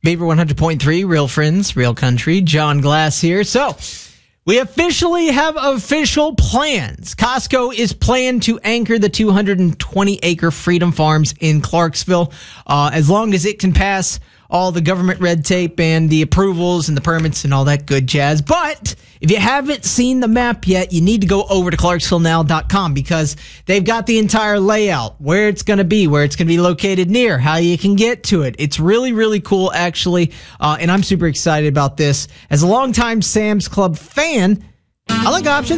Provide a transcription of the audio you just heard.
Vapor 100.3, real friends, real country. John Glass here. So, we officially have official plans. Costco is planned to anchor the 220-acre Freedom Farms in Clarksville as long as it can pass all the government red tape and the approvals and the permits and all that good jazz. But if you haven't seen the map yet, you need to go over to ClarksvilleNow.com because they've got the entire layout, where it's going to be located near, how you can get to it. It's really, really cool, actually, and I'm super excited about this. As a longtime Sam's Club fan, I like options.